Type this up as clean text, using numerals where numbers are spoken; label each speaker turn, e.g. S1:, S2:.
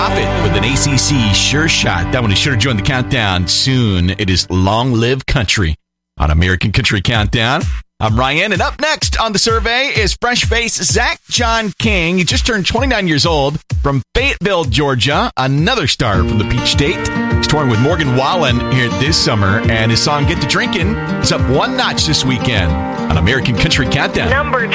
S1: It with an ACC sure shot. That one is sure to join the countdown soon. It is Long Live Country on American Country Countdown. I'm Ryan, and up next on the survey is fresh face Zach John King. He just turned 29 years old from Fayetteville, Georgia, another star from the Peach State. He's touring with Morgan Wallen here this summer, and his song Get to Drinkin' is up one notch this weekend on American Country Countdown.
S2: Number